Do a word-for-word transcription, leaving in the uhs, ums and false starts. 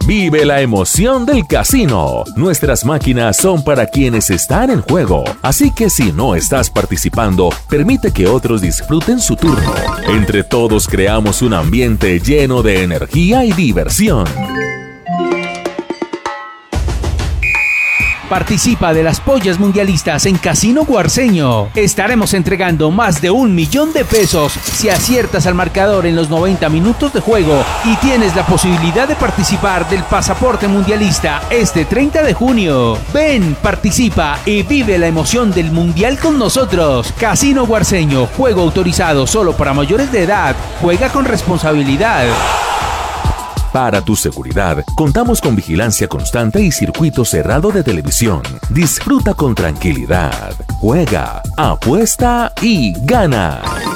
Vive la emoción del casino. Nuestras máquinas son para quienes están en juego. Así que si no estás participando, permite que otros disfruten su turno. Entre todos creamos un ambiente lleno de energía y diversión. Participa de las pollas mundialistas en Casino Guarceño. Estaremos entregando más de un millón de pesos si aciertas al marcador en los noventa minutos de juego y tienes la posibilidad de participar del pasaporte mundialista este treinta de junio. Ven, participa y vive la emoción del mundial con nosotros. Casino Guarceño, juego autorizado solo para mayores de edad. Juega con responsabilidad. Para tu seguridad, contamos con vigilancia constante y circuito cerrado de televisión. Disfruta con tranquilidad. Juega, apuesta y gana.